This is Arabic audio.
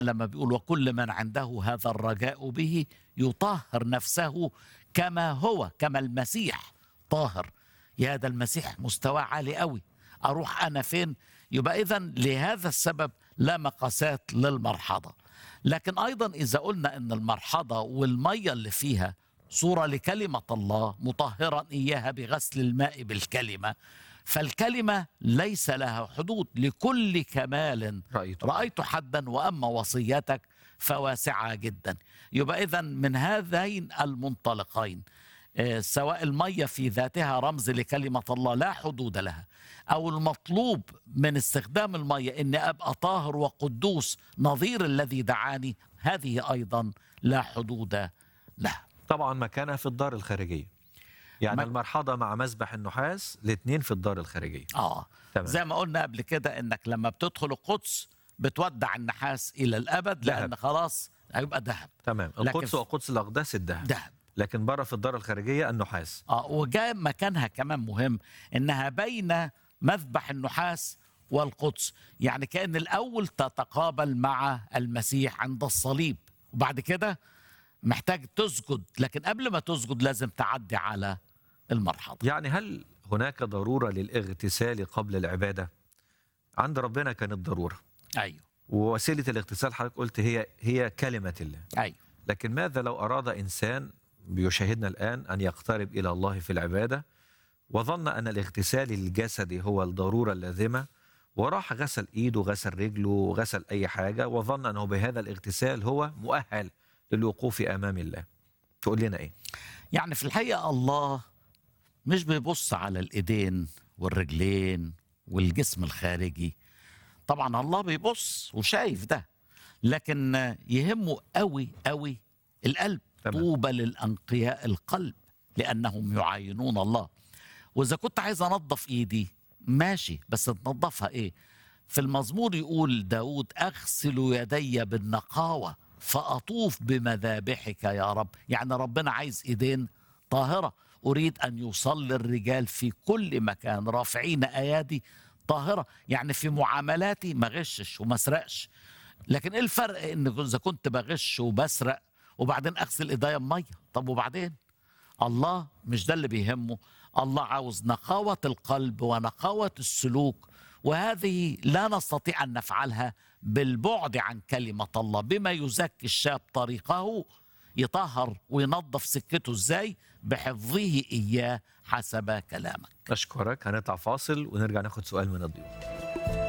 لما بيقول وكل من عنده هذا الرجاء به يطهر نفسه كما هو، كما المسيح طاهر. يا ده المسيح مستواه عالي قوي، اروح انا فين؟ يبقى اذا لهذا السبب لا مقاسات للمرحضه. لكن ايضا اذا قلنا ان المرحضه والميه اللي فيها صوره لكلمه الله مطهرا اياها بغسل الماء بالكلمه، فالكلمه ليس لها حدود، لكل كمال رأيت حدا وأما وصيتك فواسعة جدا. يبقى إذن من هذين المنطلقين، سواء المية في ذاتها رمز لكلمة الله لا حدود لها، أو المطلوب من استخدام المية إني أبقى طاهر وقدوس نظير الذي دعاني، هذه أيضا لا حدود لها. طبعا مكانها في الدار الخارجية، يعني المرحضة مع مسبح النحاس الاثنين في الدار الخارجية. تمام. زي ما قلنا قبل كده انك لما بتدخل القدس بتودع النحاس الى الابد، لان خلاص هيبقى ذهب. تمام. القدس وقدس الاقداس الذهب، لكن بره في الدار الخارجية النحاس. وجاء مكانها كمان مهم انها بين مذبح النحاس والقدس، يعني كأن الاول تتقابل مع المسيح عند الصليب، وبعد كده محتاج تسجد، لكن قبل ما تسجد لازم تعدي على المرحضة. يعني هل هناك ضرورة للاغتسال قبل العبادة؟ عند ربنا كانت ضرورة. أيوه. ووسيلة الاغتسال حضرتك قلت هي كلمة الله. أيوه. لكن ماذا لو أراد إنسان بيشاهدنا الآن أن يقترب إلى الله في العبادة وظن أن الاغتسال الجسدي هو الضرورة اللازمة، وراح غسل إيده غسل رجله غسل أي حاجة وظن أنه بهذا الاغتسال هو مؤهل للوقوف أمام الله، تقول لنا إيه؟ يعني في الحقيقة الله مش بيبص على الإيدين والرجلين والجسم الخارجي، طبعا الله بيبص وشايف ده، لكن يهمه قوي قوي القلب. طوبى للأنقياء القلب لأنهم يعاينون الله. وإذا كنت عايز أنظف إيدي ماشي، بس تنظفها إيه؟ في المزمور يقول داود أغسل يدي بالنقاوة فأطوف بمذابحك يا رب. يعني ربنا عايز إيدين طاهرة. أريد أن يصلي الرجال في كل مكان رافعين أيادي طاهرة، يعني في معاملاتي ما غشش وما اسرقش. لكن إيه الفرق إن إذا كنت بغش وبسرق وبعدين أغسل إيديا بمية؟ طب وبعدين؟ الله مش ده اللي بيهمه. الله عاوز نقاوة القلب ونقاوة السلوك، وهذه لا نستطيع أن نفعلها بالبعد عن كلمة الله. بما يزكي الشاب طريقه، يطهر وينظف سكته ازاي؟ بحفظه إياه حسب كلامك. أشكرك. هنطلع فاصل ونرجع ناخد سؤال من الضيوف.